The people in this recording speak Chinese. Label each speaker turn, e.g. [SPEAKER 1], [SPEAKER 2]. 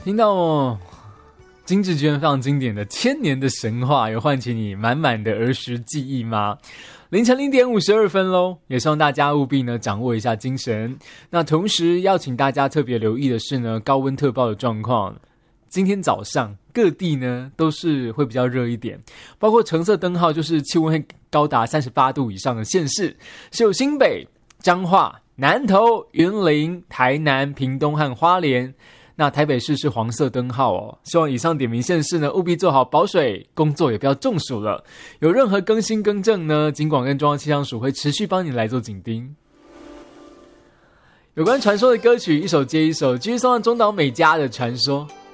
[SPEAKER 1] 听到金智娟非常经典的《千年的神话》，有唤起你满满的儿时记忆吗？凌晨0点52分咯，也希望大家务必呢掌握一下精神。那同时要请大家特别留意的是呢，高温特报的状况。今天早上各地呢都是会比较热一点，包括橙色灯号就是气温会高达38度以上的县市，是有新北、彰化、南投、云林、台南、屏东和花莲。那台北市是黄色灯号哦，希望以上点名县市呢务必做好保水工作，也不要中暑了。有任何更新更正呢，警广跟中央气象署会持续帮你来做紧盯。有关传说的歌曲一首接一首，继续送上中岛美嘉的传说。